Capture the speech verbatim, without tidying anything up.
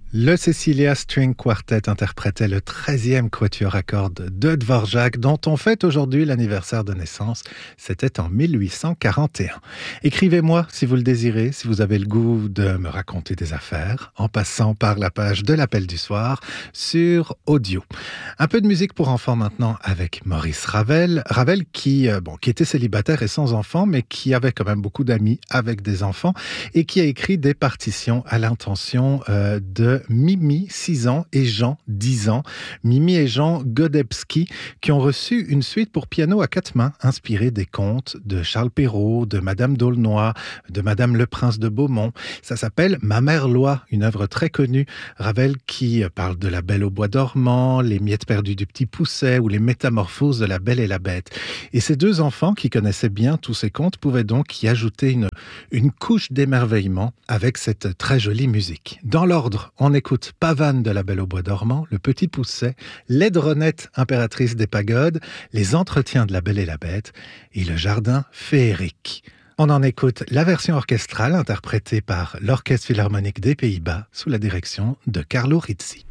Le Cecilia String Quartet interprétait le treizième quatuor à cordes de Dvorak, dont on fête aujourd'hui l'anniversaire de naissance. C'était en mille huit cent quarante et un. Écrivez-moi si vous le désirez, si vous avez le goût de me raconter des affaires, en passant par la page de l'appel du soir sur audio. Un peu de musique pour enfants maintenant avec Maurice Ravel. Ravel qui, euh, bon, qui était célibataire et sans enfants, mais qui avait quand même beaucoup d'amis avec des enfants et qui a écrit des partitions à l'intention euh, de Mimi, six ans, et Jean, dix ans. Mimi et Jean Godebski, qui ont reçu une suite pour piano à quatre mains, inspirée des contes de Charles Perrault, de Madame d'Aulnoy, de Madame le Prince de Beaumont. Ça s'appelle Ma mère Loi, une œuvre très connue. Ravel qui parle de la Belle au bois dormant, les miettes perdues du petit Pousset ou les métamorphoses de la Belle et la Bête. Et ces deux enfants qui connaissaient bien tous ces contes pouvaient donc y ajouter une, une couche d'émerveillement avec cette très jolie musique. Dans l'ordre, on écoute Pavane de la Belle au bois dormant, Le Petit Pousset, Laidronette, impératrice des pagodes, Les entretiens de la Belle et la Bête et Le Jardin féerique. On en écoute la version orchestrale interprétée par l'Orchestre Philharmonique des Pays-Bas sous la direction de Carlo Rizzi.